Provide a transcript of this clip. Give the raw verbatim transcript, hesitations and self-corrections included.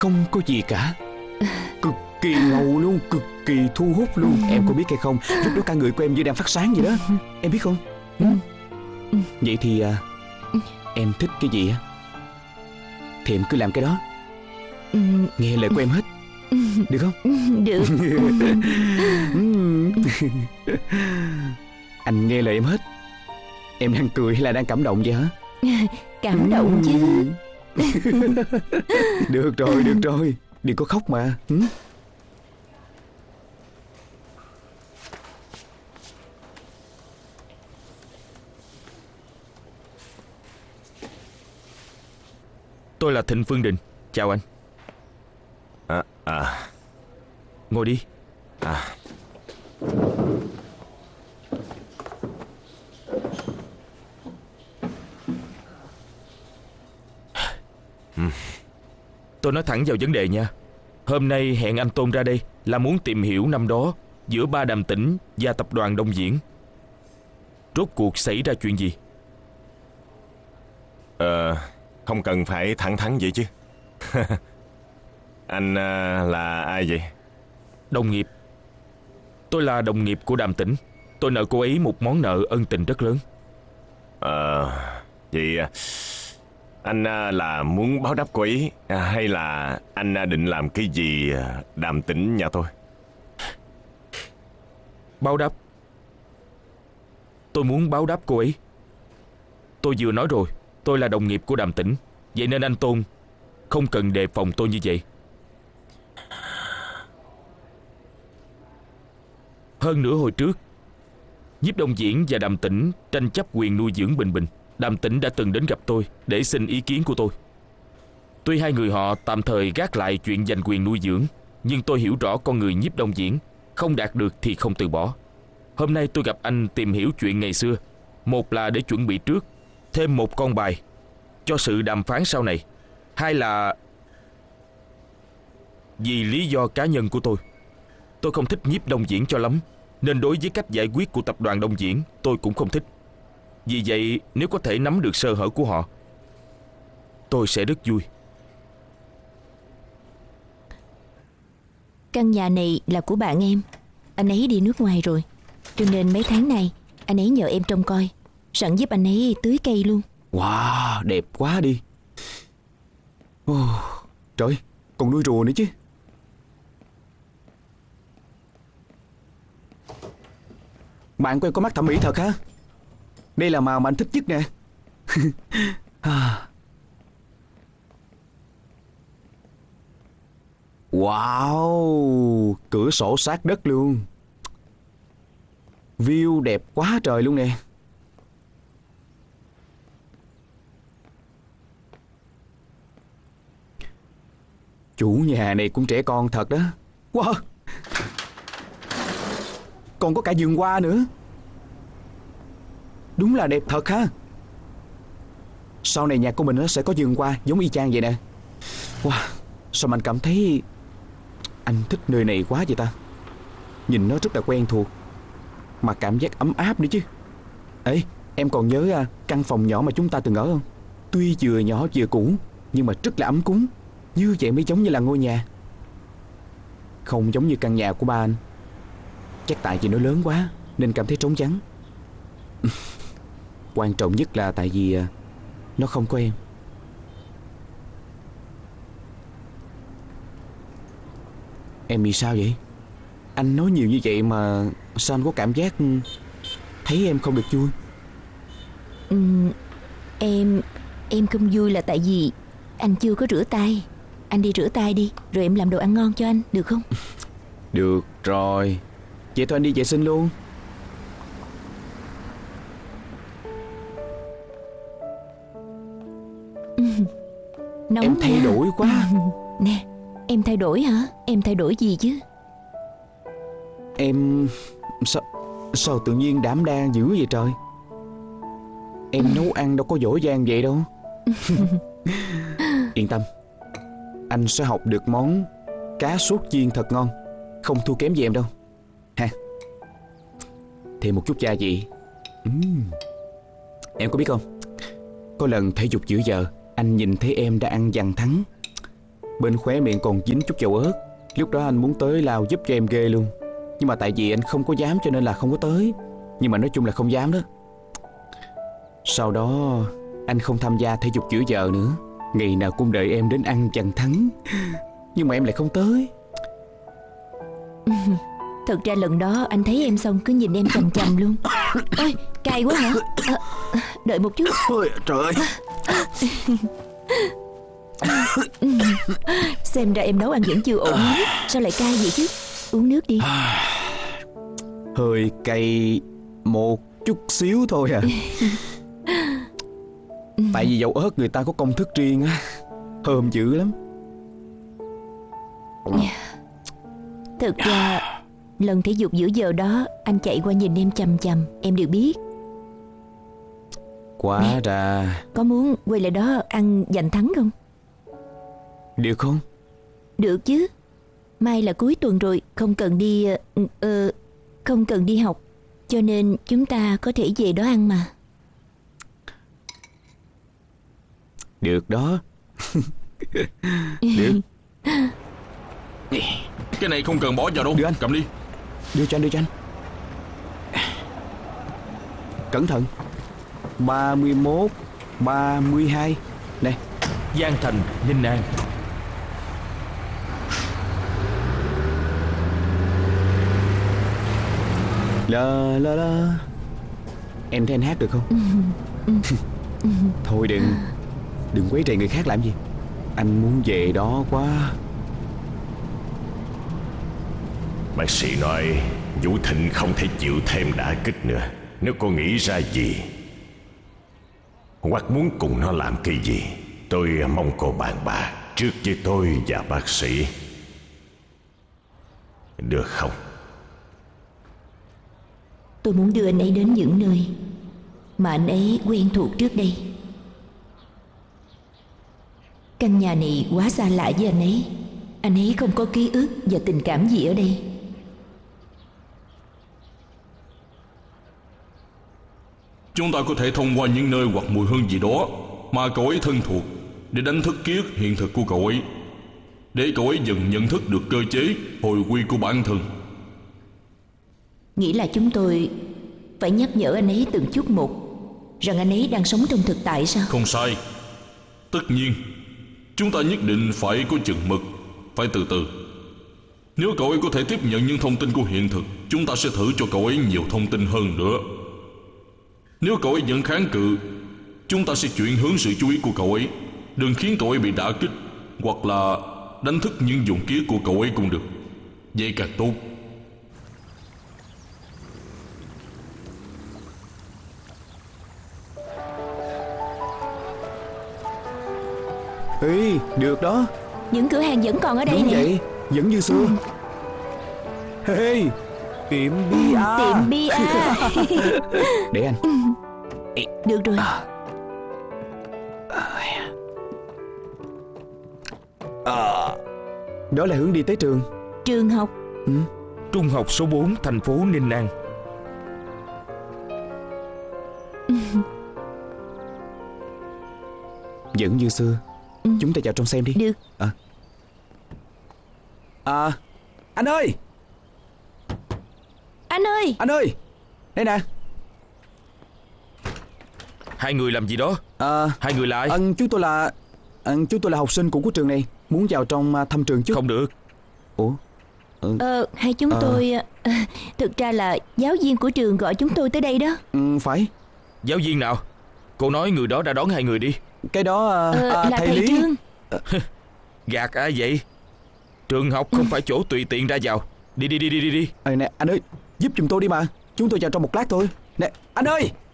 Không có gì cả. Cực kỳ ngầu luôn, cực kỳ thu hút luôn. Em có biết hay không, lúc đó cả người của em như đang phát sáng vậy đó. Em biết không? Ừ. Vậy thì à, em thích cái gì á thì em cứ làm cái đó. Nghe lời của em hết. Được không? Được. Anh nghe lời em hết. Em đang cười hay là đang cảm động vậy hả? Cảm động chứ. Được rồi, được rồi. Đừng có khóc mà. Ừ? Tôi là Thịnh Phương Đình. Chào anh. À, à. Ngồi đi. À. Tôi nói thẳng vào vấn đề nha. Hôm nay hẹn anh Tôn ra đây là muốn tìm hiểu năm đó giữa ba Đàm Tĩnh và tập đoàn Đông Diễn rốt cuộc xảy ra chuyện gì. Ờ, không cần phải thẳng thắn vậy chứ. Anh à, là ai vậy? Đồng nghiệp. Tôi là đồng nghiệp của Đàm Tĩnh. Tôi nợ cô ấy một món nợ ân tình rất lớn. Ờ, vậy anh là muốn báo đáp cô ấy hay là anh định làm cái gì Đàm Tĩnh nhà tôi? Báo đáp. Tôi muốn báo đáp cô ấy. Tôi vừa nói rồi, tôi là đồng nghiệp của Đàm Tĩnh. Vậy nên anh Tôn không cần đề phòng tôi như vậy. Hơn nữa hồi trước, Nhiếp Đông Diễn và Đàm Tĩnh tranh chấp quyền nuôi dưỡng Bình Bình. Đàm Tĩnh đã từng đến gặp tôi để xin ý kiến của tôi. Tuy hai người họ tạm thời gác lại chuyện giành quyền nuôi dưỡng, nhưng tôi hiểu rõ con người Nhiếp Đông Diễn, không đạt được thì không từ bỏ. Hôm nay tôi gặp anh tìm hiểu chuyện ngày xưa. Một là để chuẩn bị trước thêm một con bài cho sự đàm phán sau này. Hai là vì lý do cá nhân của tôi. Tôi không thích Nhiếp Đông Diễn cho lắm, nên đối với cách giải quyết của tập đoàn Đông Diễn tôi cũng không thích. Vì vậy nếu có thể nắm được sơ hở của họ, tôi sẽ rất vui. Căn nhà này là của bạn em. Anh ấy đi nước ngoài rồi, cho nên mấy tháng này anh ấy nhờ em trông coi, sẵn giúp anh ấy tưới cây luôn. Wow, đẹp quá đi. Oh, trời, còn nuôi rùa nữa chứ. Bạn của em có mắt thẩm mỹ thật hả? Đây là màu mà anh thích nhất nè. Wow, cửa sổ sát đất luôn. View đẹp quá trời luôn nè. Chủ nhà này cũng trẻ con thật đó. Wow, còn có cả vườn hoa nữa. Đúng là đẹp thật ha. Sau này nhà của mình nó sẽ có vườn hoa giống y chang vậy nè. Wow, sao mà anh cảm thấy anh thích nơi này quá vậy ta. Nhìn nó rất là quen thuộc, mà cảm giác ấm áp nữa chứ. Ê, em còn nhớ à, căn phòng nhỏ mà chúng ta từng ở không? Tuy vừa nhỏ vừa cũ, nhưng mà rất là ấm cúng. Như vậy mới giống như là ngôi nhà. Không giống như căn nhà của ba anh. Chắc tại vì nó lớn quá nên cảm thấy trống vắng. Quan trọng nhất là tại vì à, nó không có em. Em bị sao vậy? Anh nói nhiều như vậy mà sao anh có cảm giác thấy em không được vui? ừ, Em Em không vui là tại vì anh chưa có rửa tay. Anh đi rửa tay đi, rồi em làm đồ ăn ngon cho anh, được không? Được rồi. Vậy thôi anh đi vệ sinh luôn. Nóng em thay nha. đổi quá. Nè, em thay đổi hả? Em thay đổi gì chứ? Em... Sao, sao tự nhiên đảm đang dữ vậy trời? Em nấu ăn đâu có dỗ dang vậy đâu. Yên tâm, anh sẽ học được món cá sốt chiên thật ngon, không thua kém gì em đâu ha. Thêm một chút gia vị. uhm. Em có biết không, có lần thể dục giữa giờ anh nhìn thấy em đã ăn dằn thắng, Bên khóe miệng còn dính chút dầu ớt. Lúc đó anh muốn tới lau giúp cho em ghê luôn, nhưng mà tại vì anh không có dám cho nên là không có tới. Nhưng mà nói chung là không dám đó. Sau đó anh không tham gia thể dục giữa giờ nữa. Ngày nào cũng đợi em đến ăn dằn thắng, nhưng mà em lại không tới. Thật ra lần đó anh thấy em xong cứ nhìn em chằm chằm luôn. Ôi, cay quá hả? À, đợi một chút. Ôi trời ơi. Xem ra em nấu ăn vẫn chưa ổn lắm. Sao lại cay vậy chứ? Uống nước đi. Hơi cay một chút xíu thôi à. Tại vì dầu ớt người ta có công thức riêng á, thơm dữ lắm. Thực ra lần thể dục giữa giờ đó anh chạy qua nhìn em chằm chằm, em đều biết. Quá Nè, ra. có muốn quay lại đó ăn giành thắng không? Được không? Được chứ. Mai là cuối tuần rồi, không cần đi uh, uh, không cần đi học, cho nên chúng ta có thể về đó ăn mà. Được đó. Được. Cái này không cần bỏ vào đâu. Đưa anh. Cầm đi. Đưa cho anh, đưa cho anh. Cẩn thận. Ba mươi mốt, ba mươi hai. Này. Giang Thành, Ninh An. La la la. Em thấy anh hát được không? Thôi đừng. Đừng quấy rầy người khác làm gì. Anh muốn về đó quá. Bác sĩ nói Vũ Thịnh không thể chịu thêm đả kích nữa. Nếu cô nghĩ ra gì hoặc muốn cùng nó làm cái gì, tôi mong cô bàn bạc trước với tôi và bác sĩ, được không? Tôi muốn đưa anh ấy đến những nơi mà anh ấy quen thuộc trước đây. Căn nhà này quá xa lạ với anh ấy. Anh ấy không có ký ức và tình cảm gì ở đây. Chúng ta có thể thông qua những nơi hoặc mùi hương gì đó mà cậu ấy thân thuộc để đánh thức ký ức hiện thực của cậu ấy, để cậu ấy dần nhận thức được cơ chế hồi quy của bản thân. Nghĩ là chúng tôi phải nhắc nhở anh ấy từng chút một rằng anh ấy đang sống trong thực tại sao? Không sai. Tất nhiên chúng ta nhất định phải có chừng mực, phải từ từ. Nếu cậu ấy có thể tiếp nhận những thông tin của hiện thực, chúng ta sẽ thử cho cậu ấy nhiều thông tin hơn nữa. Nếu cậu ấy vẫn kháng cự, chúng ta sẽ chuyển hướng sự chú ý của cậu ấy, đừng khiến cậu ấy bị đả kích, hoặc là đánh thức những vùng ký của cậu ấy cũng được. Vậy càng tốt. Ê, được đó. Những cửa hàng vẫn còn ở đây Đúng nè. vậy, vẫn như xưa. Hey, tiệm bia. Tiệm bia. Để anh. Được rồi. Đó là hướng đi tới trường. Trường học. Ừ. Trung học số bốn, thành phố Ninh An. Vẫn như xưa. Ừ. Chúng ta vào trong xem đi. Được. À. À, anh ơi. Anh ơi. Anh ơi. Đây nè. Hai người làm gì đó? À, Hai người là ai? anh chúng tôi là anh chúng tôi là học sinh của của trường này, muốn vào trong à, thăm trường chút. Không được. Ủa? Ờ, hay chúng Ờ. tôi à, thực ra là giáo viên của trường gọi chúng tôi tới đây đó. Ừ, phải. Giáo viên nào? Cô nói người đó đã đón hai người đi. Cái đó à, Ờ, à, là thầy, thầy Lý. Trương. Gạt ai vậy? Trường học không phải chỗ tùy tiện ra vào. Đi đi đi đi đi đi. Ê, nè, anh ơi, giúp giùm tôi đi mà. Chúng tôi vào trong một lát thôi. Nè, anh ơi.